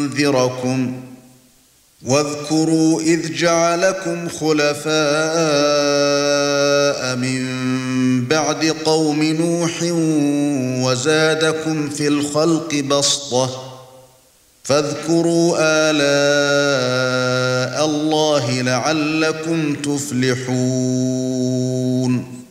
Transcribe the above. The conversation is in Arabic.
لينذركم واذكروا إذ جعلكم خلفاء من بعد قوم نوح وزادكم في الخلق بسطة فاذكروا آلاء الله لعلكم تفلحون